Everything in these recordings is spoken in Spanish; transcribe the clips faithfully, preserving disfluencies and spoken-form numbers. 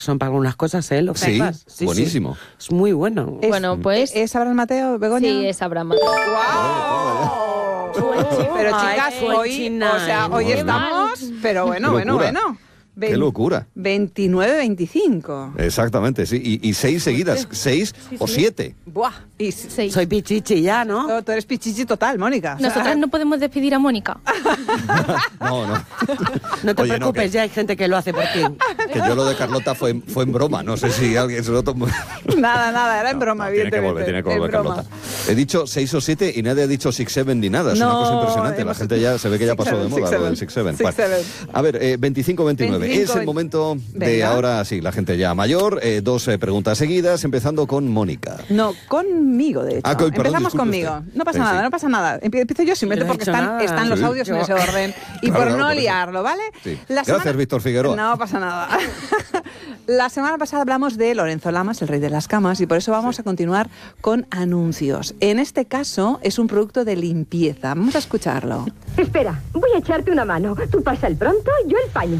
Son para algunas cosas, ¿eh? Los Sí, feedbacks. Sí, buenísimo. Sí. Es muy bueno. Es, bueno, pues... ¿Es Abraham Mateo, Begoña? Sí, es Abraham Mateo. ¡Wow! Pero chicas, Ay, hoy, o sea, hoy Madre estamos, pero bueno, Qué bueno, locura. bueno. Qué locura. veintinueve veinticinco. Exactamente, sí. Y, y seis seguidas, seis Sí, o sí. siete. Buah. Y Sí. Soy pichichi ya, ¿no? tú, tú eres pichichi total, Mónica. O sea, Nosotras no podemos despedir a Mónica. No, no. No te Oye, no, preocupes, que- ya hay gente que lo hace por ti. Que yo lo de Carlota fue, fue en broma. No sé si alguien se lo tomó. Nada, nada, era en broma, No, tiene que evidentemente. volver, tiene que en volver broma. Carlota. He dicho seis o siete y nadie ha dicho six seven ni nada. Es una No, cosa impresionante. La hemos- gente ya se ve que ya six pasó de seven, moda six lo del seven. six seven. Six seven. A ver, eh, veinticinco veintinueve. Es veinticinco, el momento de Venga. ahora, sí, la gente ya mayor. Eh, dos eh, preguntas seguidas, empezando con Mónica. No, conmigo, de hecho. Ah, con- perdón, Empezamos disculpe conmigo. usted. No pasa Sí, nada, sí. no pasa nada. Empie- Empiezo yo simplemente Yo no he porque hecho están, nada. están los Sí. audios en Yo- ese orden. Y Claro, por claro, no por eso. liarlo, ¿vale? Sí. La Gracias, Víctor Figueroa. No pasa nada. La semana pasada hablamos de Lorenzo Lamas, el rey de las camas, y por eso vamos a continuar con anuncios. En este caso es un producto de limpieza. Vamos a escucharlo. Espera, voy a echarte una mano. Tú pasa el pronto, yo el paño.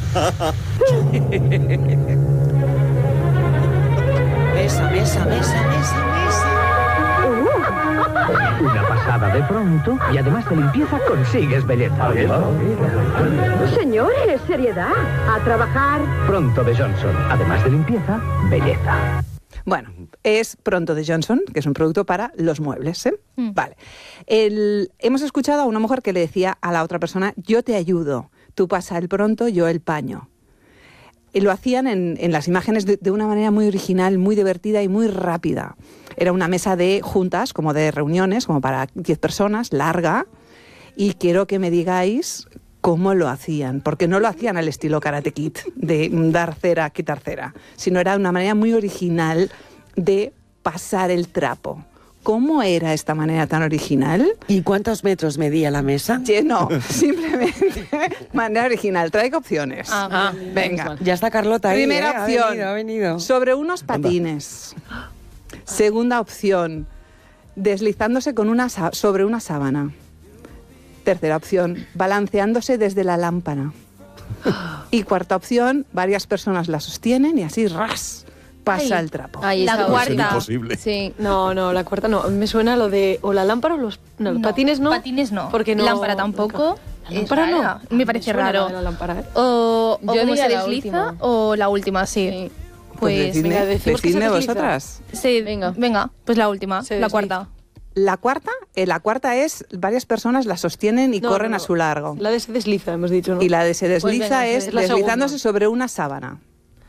Mesa, mesa, mesa, mesa, mesa. Una pasada de pronto y además de limpieza consigues belleza. Señores, seriedad. A trabajar. Pronto de Johnson, además de limpieza, belleza. Bueno, es Pronto de Johnson, que es un producto para los muebles, ¿eh? Mm. Vale. El- hemos escuchado a una mujer que le decía a la otra persona, yo te ayudo, tú pasa el pronto, yo el paño. Y lo hacían en, en las imágenes de, de una manera muy original, muy divertida y muy rápida. Era una mesa de juntas, como de reuniones, como para diez personas, larga, y quiero que me digáis cómo lo hacían, porque no lo hacían al estilo Karate Kid, de dar cera, quitar cera, sino era una manera muy original de pasar el trapo. ¿Cómo era esta manera tan original? ¿Y cuántos metros medía la mesa? Sí, no, simplemente manera original. Traigo opciones. Ah, Venga. Ya está Carlota ahí. Primera ¿eh? opción, Ha venido, ha venido. sobre unos patines. Segunda opción, deslizándose con una sa- sobre una sábana. Tercera opción, balanceándose desde la lámpara. Y cuarta opción, varias personas la sostienen y así ras pasa Ay. el trapo. Ahí La está. cuarta. Es imposible. Sí. No, no, la cuarta no. Me suena lo de o la lámpara o los, no, los No, patines no. patines no. Porque no. Lámpara tampoco. La lámpara Es no. rara. Me parece suena raro. la de la lámpara, ¿eh? O, o Yo como diría se la desliza última. o la última, sí. Sí. Pues, decidme, venga, decimos que se decidme desliza. vosotras. sí, Venga. venga, pues la última, Se la desliza. cuarta. La cuarta, eh, la cuarta es varias personas la sostienen y No, corren no, a no. su largo. La de se desliza, hemos dicho, ¿no? Y la de se desliza venga, es es la deslizándose segunda. sobre una sábana.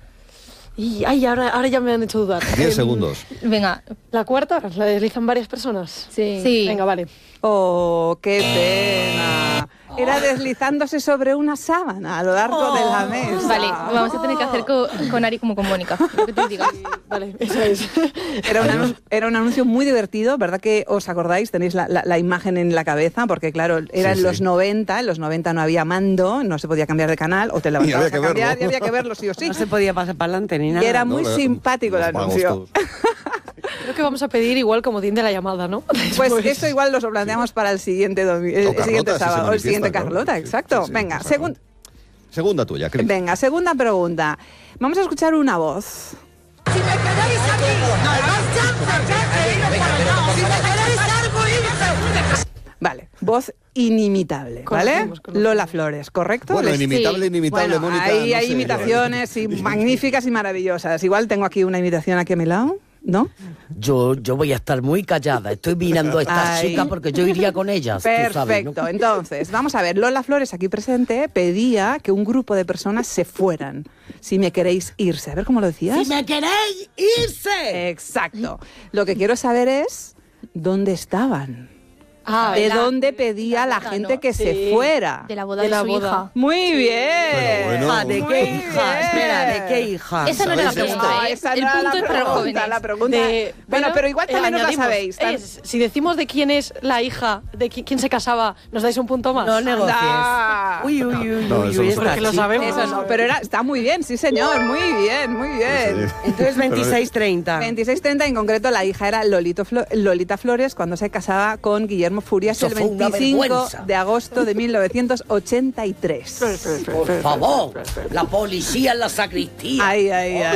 Y, ay, ahora, ahora ya me han hecho dudar. Diez Em, segundos. Venga, La cuarta, la deslizan varias personas. Sí. sí. Venga, vale. ¡Oh, qué pena! Era deslizándose sobre una sábana a lo largo de la mesa. Vale, vamos a tener que hacer co- con Ari como con Mónica, lo que tú digas. Vale, eso es. Era un, anun- era un anuncio muy divertido, ¿verdad que os acordáis? Tenéis la, la- la imagen en la cabeza, porque claro, era Sí, en los sí. noventa, en los noventa no había mando, no se podía cambiar de canal, o te levantabas que a cambiar verlo. y había que verlo sí o sí. No se podía pasar para adelante ni Y nada. era No, muy la- simpático el nos pagamos anuncio. todos. Creo que vamos a pedir igual como de la llamada, ¿no? Pues Después. esto igual nos lo planteamos para el siguiente, domi- el O Carlota, siguiente si se sábado, o el manifiesta, siguiente claro. Carlota, Sí, exacto. sí, Venga, exacto. segun- Segunda tuya, Cris. venga, segunda pregunta. Vamos a escuchar una voz. Vale, voz inimitable, ¿vale? Conocemos, conocemos. Lola Flores, ¿correcto? Bueno, Les- inimitable, sí. inimitable, Bueno, Mónica. ahí no hay sé, imitaciones y magníficas y maravillosas. Igual tengo aquí una imitación aquí a mi lado, ¿no? Yo, yo voy a estar muy callada. Estoy mirando a esta Ay. chica porque yo iría con ellas. tú sabes, ¿no? Perfecto. Entonces, vamos a ver. Lola Flores, aquí presente, pedía que un grupo de personas se fueran. Si me queréis irse. A ver cómo lo decías. ¡Si me queréis irse! Exacto. Lo que quiero saber es dónde estaban. Ah, ¿De la- dónde pedía la boda, gente ¿no? que se Sí. fuera? De la boda De de, la su boda. hija. Muy bien. Pero bueno. Ah, ¿de Muy qué hija? bien. Espera, ¿de qué hija? Esa no era la ¿Sabéis esto? pregunta, Ah, ¿eh? esa El no era punto la es para los pregunta, jóvenes. la pregunta. De- bueno, pero igual eh, también nos la añadimos, sabéis. Tan- es, si decimos de quién es la hija, de qui- quién se casaba, ¿nos dais un punto más? No negocies. Anda. Uy, uy, uy, No, uy, eso uy, no esta porque lo chica. sabemos. Eso no, pero era, está muy bien, sí señor, muy bien, muy bien. Entonces veintiséis treinta. veintiséis treinta, en concreto la hija era Lolito Flo- Lolita Flores cuando se casaba con Guillermo Guillermo Furias Eso el fue una veinticinco vergüenza. de agosto de mil novecientos ochenta y tres. Por favor, la policía en la sacristía. Ay, ay, ay.